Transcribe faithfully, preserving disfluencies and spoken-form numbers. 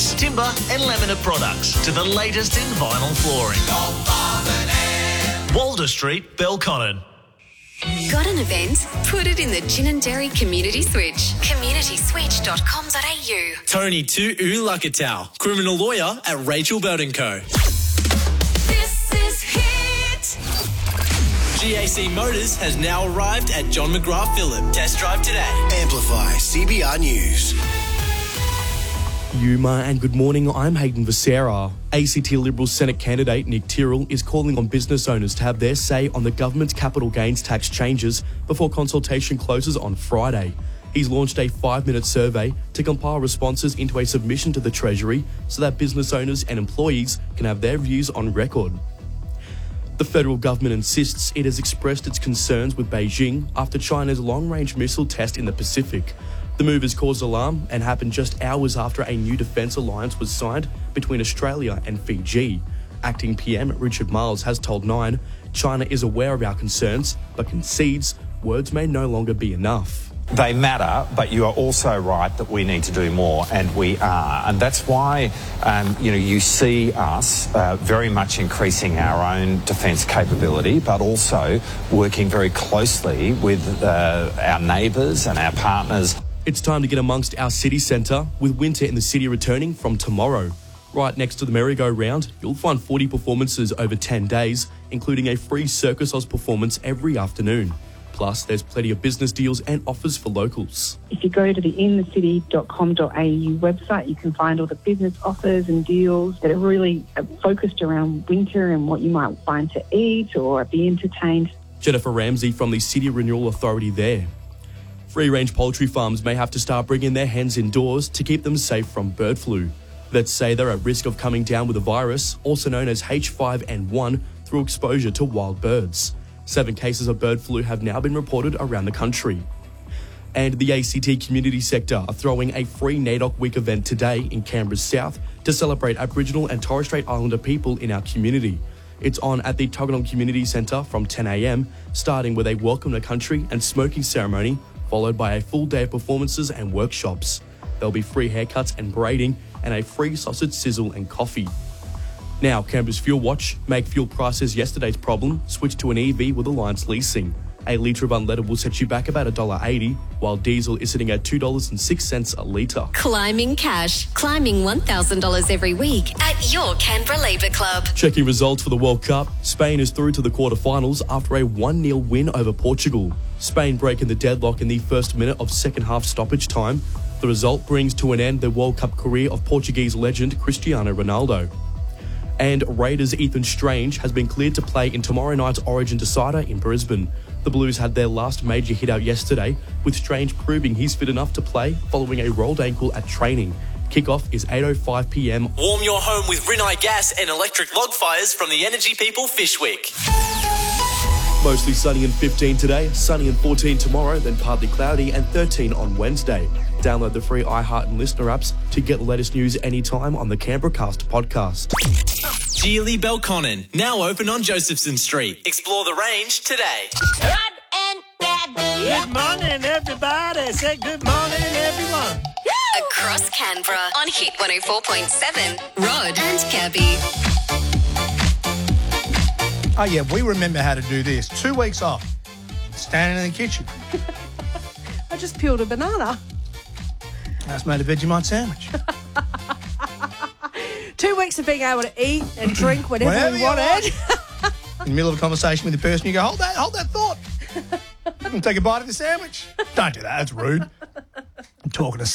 laminates, timber and laminate products to the latest in vinyl flooring. Walder Street, Belconnen. Got an event? Put it in the Gin and Dairy Community Switch. community switch dot com dot a u. Tony Tu Ulakatau, criminal lawyer at Rachel Bird and Co. This is Hit. G A C Motors has now arrived at John McGrath Phillip. Test drive today. Amplify C B R News. Yuma and good morning, I'm Hayden Visera. A C T Liberal Senate candidate Nick Tyrrell is calling on business owners to have their say on the government's capital gains tax changes before consultation closes on Friday. He's launched a five-minute survey to compile responses into a submission to the Treasury so that business owners and employees can have their views on record. The federal government insists it has expressed its concerns with Beijing after China's long-range missile test in the Pacific. The move has caused alarm and happened just hours after a new defence alliance was signed between Australia and Fiji. Acting P M Richard Marles has told Nine, China is aware of our concerns, but concedes words may no longer be enough. They matter, but you are also right that we need to do more, and we are. And that's why, um, you know, you see us uh, very much increasing our own defence capability, but also working very closely with uh, our neighbours and our partners. It's time to get amongst our city centre, with winter in the city returning from tomorrow. Right next to the merry-go-round, you'll find forty performances over ten days, including a free Circus Oz performance every afternoon. Plus, there's plenty of business deals and offers for locals. If you go to the in the city dot com dot a u website, you can find all the business offers and deals that are really focused around winter and what you might find to eat or be entertained. Jennifer Ramsey from the City Renewal Authority there. Free-range poultry farms may have to start bringing their hens indoors to keep them safe from bird flu. Vets say they're at risk of coming down with a virus, also known as H five N one, through exposure to wild birds. Seven cases of bird flu have now been reported around the country. And the A C T community sector are throwing a free NAIDOC Week event today in Canberra South to celebrate Aboriginal and Torres Strait Islander people in our community. It's on at the Tuggeranong Community Centre from ten a m, starting with a welcome to country and smoking ceremony, followed by a full day of performances and workshops. There'll be free haircuts and braiding and a free sausage sizzle and coffee. Now, Canberra's Fuel Watch. Make fuel prices yesterday's problem. Switch to an E V with Alliance Leasing. A litre of unleaded will set you back about one dollar eighty, while diesel is sitting at two dollars and six cents a litre. Climbing cash. Climbing one thousand dollars every week at your Canberra Labour Club. Checking results for the World Cup. Spain is through to the quarterfinals after a one nil win over Portugal. Spain breaking the deadlock in the first minute of second half stoppage time. The result brings to an end the World Cup career of Portuguese legend Cristiano Ronaldo. And Raiders' Ethan Strange has been cleared to play in tomorrow night's Origin decider in Brisbane. The Blues had their last major hit out yesterday, with Strange proving he's fit enough to play following a rolled ankle at training. Kickoff is eight oh five p m. Warm your home with Rinnai gas and electric log fires from the Energy People Fishwick. Mostly sunny and fifteen today, sunny and fourteen tomorrow, then partly cloudy and thirteen on Wednesday. Download the free iHeart and Listener apps to get the latest news anytime on the Canberra Cast podcast. Geely Belconnen, now open on Josephson Street. Explore the range today. Good morning, everybody. Say good morning, everyone. Across Canberra on Hit one oh four point seven. Rod and Gabby. Oh, yeah, we remember how to do this. Two weeks off, standing in the kitchen. I just peeled a banana. I just made a Vegemite sandwich. Two weeks of being able to eat and drink whatever, Whatever we you wanted. In the middle of a conversation with the person, you go, hold that, hold that thought. And take a bite of the sandwich. Don't do that, that's rude. I'm talking to